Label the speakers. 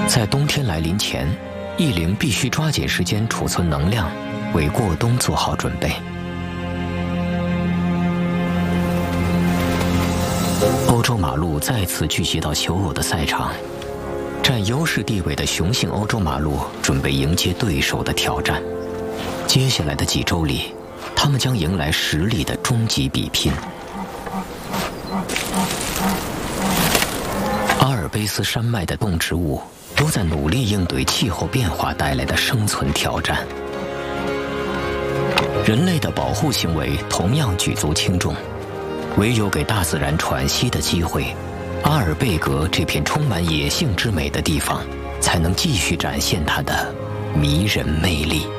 Speaker 1: 在冬天来临前，异灵必须抓紧时间储存能量，为过冬做好准备。欧洲马鹿再次聚集到求偶的赛场，占优势地位的雄性欧洲马鹿准备迎接对手的挑战。接下来的几周里，他们将迎来实力的终极比拼。阿尔卑斯山脉的动植物都在努力应对气候变化带来的生存挑战。人类的保护行为同样举足轻重，唯有给大自然喘息的机会，阿尔贝格这片充满野性之美的地方才能继续展现它的迷人魅力。